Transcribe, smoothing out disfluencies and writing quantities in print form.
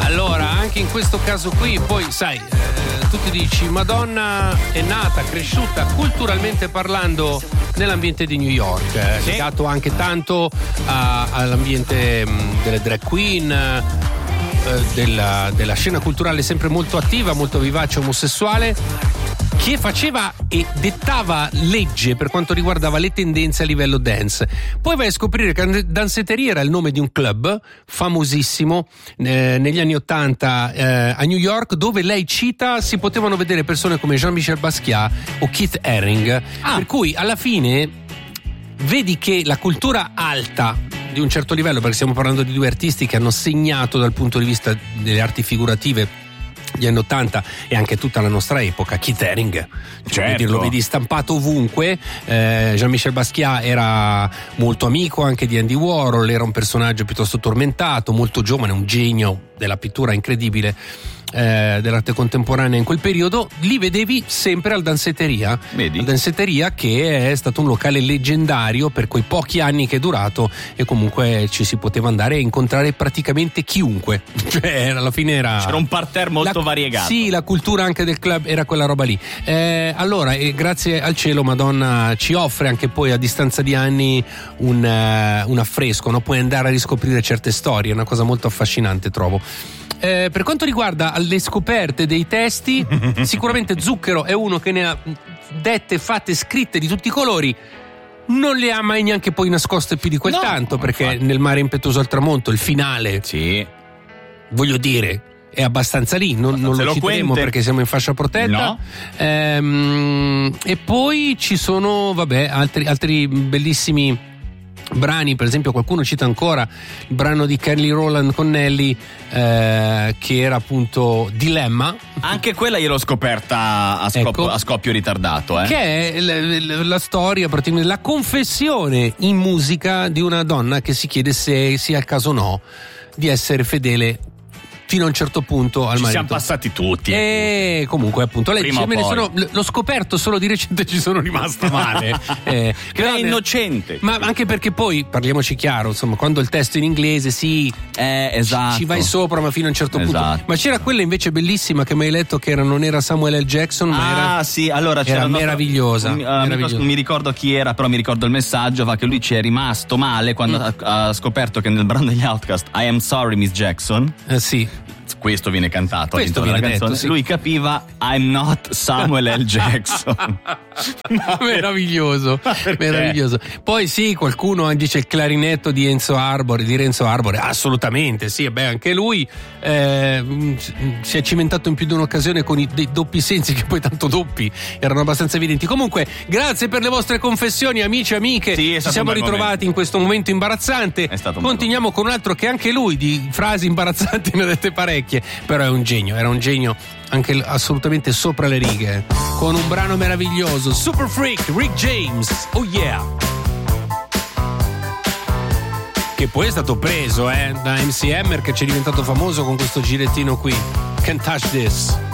Allora, anche in questo caso qui, poi sai, tu ti dici Madonna è nata, cresciuta culturalmente parlando nell'ambiente di New York, legato anche tanto all'ambiente delle drag queen, della scena culturale sempre molto attiva, molto vivace, omosessuale, che faceva e dettava legge per quanto riguardava le tendenze a livello dance. Poi vai a scoprire che Danceteria era il nome di un club famosissimo negli anni '80 a New York, dove lei cita si potevano vedere persone come Jean-Michel Basquiat o Keith Haring. Per cui alla fine vedi che la cultura alta di un certo livello, perché stiamo parlando di due artisti che hanno segnato dal punto di vista delle arti figurative gli anni '80 e anche tutta la nostra epoca. Keith Haring, certo, lo vedi stampato ovunque. Jean-Michel Basquiat era molto amico anche di Andy Warhol, era un personaggio piuttosto tormentato, molto giovane, un genio della pittura incredibile, dell'arte contemporanea in quel periodo. Li vedevi sempre al Danceteria. Vedi? Al Danceteria, che è stato un locale leggendario per quei pochi anni che è durato, e comunque ci si poteva andare a incontrare praticamente chiunque. Cioè alla fine c'era un parterre molto variegato. Sì, la cultura anche del club era quella roba lì. Allora, grazie al cielo Madonna ci offre anche poi a distanza di anni un affresco, no? Puoi andare a riscoprire certe storie, è una cosa molto affascinante, trovo. Per quanto riguarda le scoperte dei testi, sicuramente Zucchero è uno che ne ha dette, fatte, scritte di tutti i colori. Non le ha mai neanche poi nascoste più di quel tanto, perché infatti nel Mare impetuoso al tramonto, il finale, sì, voglio dire, è abbastanza lì, non lo citeremo perché siamo in fascia protetta. E poi ci sono altri bellissimi brani. Per esempio qualcuno cita ancora il brano di Kelly Rowland con Nelly, che era appunto Dilemma. Anche quella io l'ho scoperta a scoppio ritardato, che è la storia, praticamente la confessione in musica di una donna che si chiede se sia il caso o no di essere fedele fino a un certo punto al marito. Ci siamo passati tutti. E comunque appunto lei dice, l'ho scoperto solo di recente, ci sono rimasta male. Che è innocente. Ma anche perché poi, parliamoci chiaro, insomma, quando il testo è in inglese esatto, ci vai sopra, ma fino a un certo punto. Ma c'era quella invece bellissima che mi hai letto, che non era Samuel L. Jackson, ma era meravigliosa. Non mi ricordo chi era, però mi ricordo il messaggio, che lui ci è rimasto male quando ha scoperto che nel brano degli Outkast I Am Sorry Miss Jackson, sì, questo viene cantato all'interno della canzone, sì. Lui capiva I'm not Samuel L. Jackson. Meraviglioso. Poi sì, qualcuno dice il clarinetto di Renzo Arbore, assolutamente sì, anche lui si è cimentato in più di un'occasione con dei doppi sensi che poi tanto doppi erano abbastanza evidenti. Comunque grazie per le vostre confessioni, amici e amiche. Ci siamo ritrovati in questo momento imbarazzante. Continuiamo con un altro che anche lui di frasi imbarazzanti ne ha dette parecchie, però era un genio anche assolutamente sopra le righe, con un brano meraviglioso, Super Freak, Rick James, oh yeah, che poi è stato preso da MC Hammer, che ci è diventato famoso con questo girettino qui, Can't Touch This.